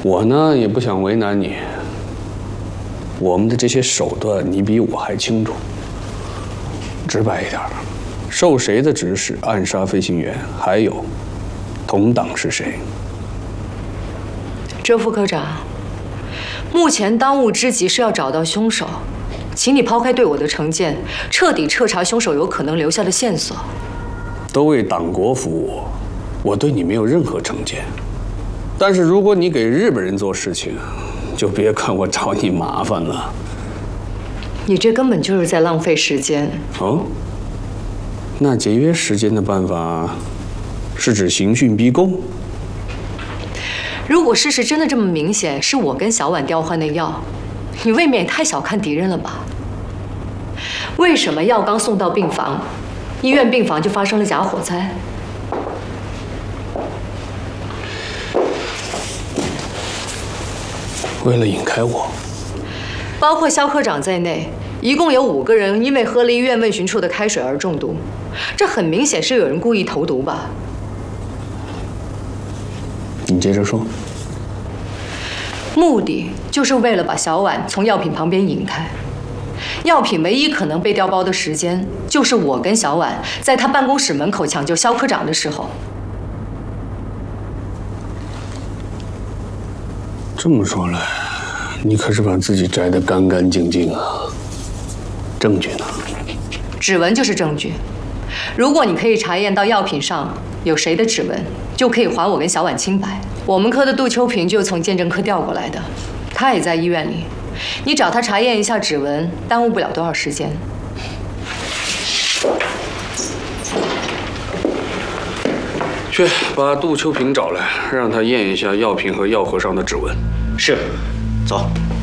我呢也不想为难你。我们的这些手段，你比我还清楚。直白一点，受谁的指使暗杀飞行员？还有，同党是谁？ 周副科长，目前当务之急是要找到凶手，请你抛开对我的成见，彻底彻查凶手有可能留下的线索。 都为党国服务，我对你没有任何成见。但是如果你给日本人做事情，就别看我找你麻烦了。 你这根本就是在浪费时间。 哦，那节约时间的办法是指刑讯逼供？ 如果事实真的这么明显，是我跟小婉调换的药，你未免也太小看敌人了吧？为什么药刚送到病房，医院病房就发生了假火灾？ 为了引开我， 包括肖科长在内，一共有5个人因为喝了医院问询处的开水而中毒，这很明显是有人故意投毒吧？ 你接着说。 目的就是为了把小婉从药品旁边引开。药品唯一可能被调包的时间，就是我跟小婉在他办公室门口抢救肖科长的时候。 这么说来，你可是把自己摘得干干净净啊！证据呢？ 指纹就是证据。如果你可以查验到药品上有谁的指纹，就可以还我跟小婉清白。我们科的杜秋平就从鉴证科调过来的，他也在医院里。你找他查验一下指纹，耽误不了多少时间。 去把杜秋平找来，让他验一下药瓶和药盒上的指纹。 是，走。